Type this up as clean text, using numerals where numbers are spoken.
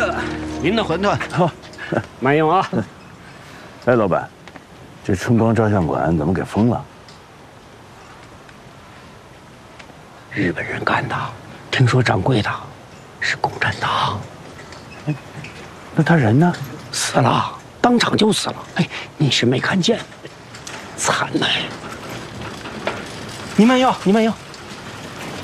您的馄饨好，慢用啊。 哎，老板，这春光照相馆怎么给封了？ 日本人干的，听说掌柜的是共产党。 那他人呢？ 死了，当场就死了。哎，你是没看见，惨呐！你慢用，你慢用。